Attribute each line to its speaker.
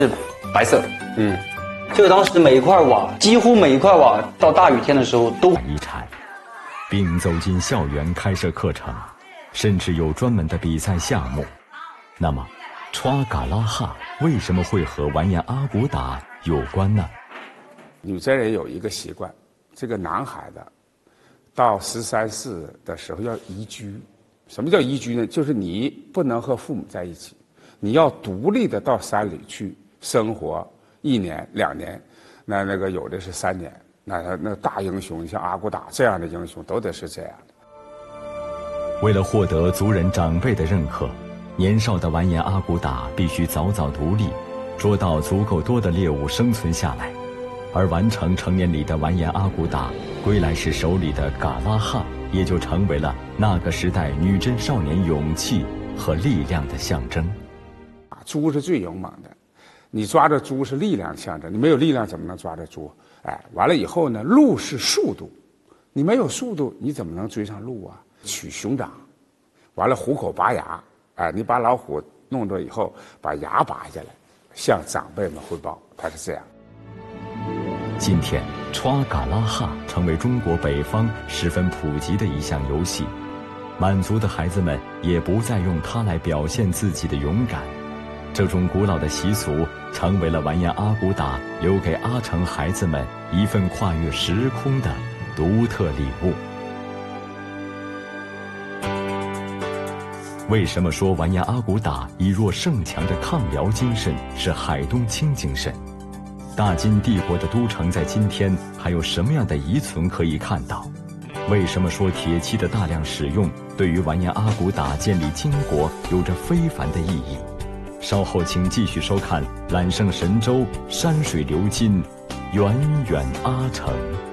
Speaker 1: 是白色。
Speaker 2: 嗯，
Speaker 1: 就当时每一块瓦，几乎每一块瓦到大雨天的时候都
Speaker 3: 遗产，并走进校园开设课程，甚至有专门的比赛项目。那么，歘嘎拉哈为什么会和完颜阿骨打有关呢？
Speaker 2: 女真人有一个习惯，这个男孩的到13、14的时候要移居。什么叫移居呢？就是你不能和父母在一起，你要独立的到山里去生活1年、2年，那个有的是3年。那大英雄，像阿骨打这样的英雄，都得是这样的。
Speaker 3: 为了获得族人长辈的认可，年少的完颜阿骨打必须早早独立，捉到足够多的猎物生存下来。而完成成年礼的完颜阿骨打归来时手里的嘎拉哈，也就成为了那个时代女真少年勇气和力量的象征。
Speaker 2: 猪是最勇猛的，你抓着猪是力量象征，你没有力量怎么能抓着猪？完了以后呢，鹿是速度，你没有速度，你怎么能追上鹿啊？取熊掌，完了虎口拔牙，你把老虎弄着以后，把牙拔下来，向长辈们汇报，他是这样。
Speaker 3: 今天，歘嘎拉哈成为中国北方十分普及的一项游戏，满族的孩子们也不再用它来表现自己的勇敢。这种古老的习俗成为了完颜阿骨打留给阿城孩子们一份跨越时空的独特礼物。为什么说完颜阿骨打以弱胜强的抗辽精神是海东青精神？大金帝国的都城在今天还有什么样的遗存可以看到？为什么说铁器的大量使用对于完颜阿骨打建立金国有着非凡的意义？稍后请继续收看《揽胜神州》，山水流金，源远阿城。